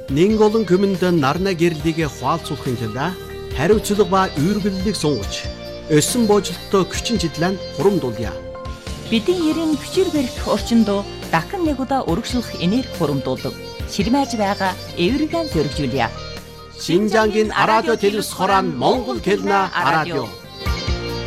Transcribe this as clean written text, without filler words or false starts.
нэг олон хүмүнд нарна гэрлийг хуалцуулахын тулд хариуцлага ба үйргэллийг сунгаж өссөн боожлолттой хүчин чиглэн хурамдуулъя. Бидний ерийн хүчээр барих орчинд дахин нэг удаа өргөжлөх энерги хурамдуулдаг. Ширмэж байгаа эвэргэн зөргижүүлье. Шинжангийн радио телевиз хорон Монгол хэлнэ радио.